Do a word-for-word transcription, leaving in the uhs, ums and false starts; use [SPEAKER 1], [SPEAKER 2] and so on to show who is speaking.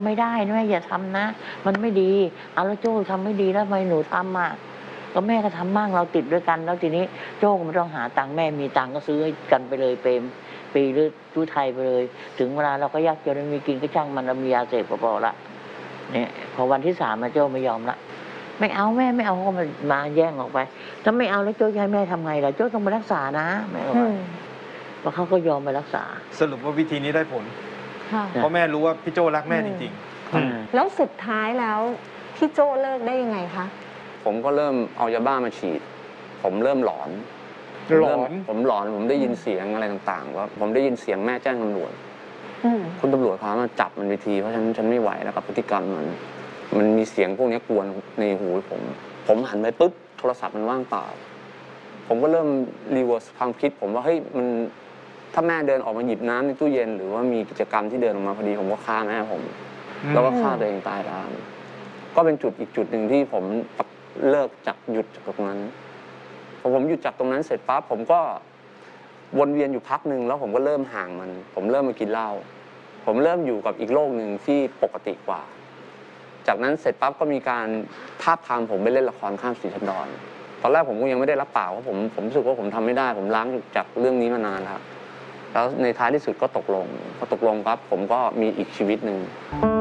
[SPEAKER 1] ไม่ได้แม่อย่าทำนะ มันไม่ดีเอาแล้วโจ้ทำไม่ดีแล้วทำไมหนูทำอะก็แม่ก็ทำบ้างเราติดด้วยกันแล้วทีนี้โจ้ก็ไม่ต้องหาตังค์แม่มีตังค์ก็ซื้อให้กันไปเลยเปรมปีหรือตู้ไทยไปเลย ถึงเวลาเราก็ยากจนไม่มีกินก็ช่างมันเรามียาเสพก็พอละเนี่ยพอวันที่สามมาโจ้ไม่ยอมละไม่เอาแม่ไม่เอาก็มามาแย่งออกไปถ้าไม่เอาแล้วโจ้จะให้แม่ทำไงล่ะโจ้ต้องไปรักษานะแม่บอกว่าเพราะเขาก็ยอมไปรักษา
[SPEAKER 2] สรุปว่าวิธีนี้ได้ผลเพราะแม่รู้ว่าพี่โจ้รักแม่จริง
[SPEAKER 3] ๆแล้วสุดท้ายแล้วพี่โจ้เลิกได้ยังไงคะ
[SPEAKER 4] ผมก็เริ่มเอายาบ้ามาฉีดผมเริ่มหลอน
[SPEAKER 2] หลอน
[SPEAKER 4] ผมหลอนผมได้ยินเสียงอะไรต่างๆว่าผมได้ยินเสียงแม่แจ้งตำรวจคุณตำรวจเขามาจับมันไปทีเพราะฉะนั้นฉันไม่ไหวแล้วกับพฤติกรรมมันมันมีเสียงพวกนี้กวนในหูผมผมหันไปปุ๊บโทรศัพท์มันว่างเปล่าผมก็เริ่มรีเวิร์สความคิดผมว่าเฮ้ยมันถ้าแม่เดินออกมาหยิบน้ำในตู้เย็นหรือว่ามีกิจกรรมที่เดินออกมาพอดีผมก็ฆ่าแม่ผมแล้วก็ฆ่าตัวเองตายตามก็เป็นจุดอีกจุดหนึ่งที่ผมเลิกจากหยุดจากตรงนั้นพอผมหยุดจากตรงนั้นเสร็จปั๊บผมก็วนเวียนอยู่พักหนึ่งแล้วผมก็เริ่มห่างมันผมเริ่มมากินเหล้าผมเริ่มอยู่กับอีกโลกหนึ่งที่ปกติกว่าจากนั้นเสร็จปั๊บก็มีการทาบทามผมไปเล่นละครข้ามสีชันดรตอนแรกผมก็ยังไม่ได้รับปากเพราะผมผมรู้สึกว่าผมทำไม่ได้ผมล้างจากเรื่องนี้มานานแล้วแล้วในท้ายที่สุดก็ตกลงพอตกลงปั๊บผมก็มีอีกชีวิตหนึ่ง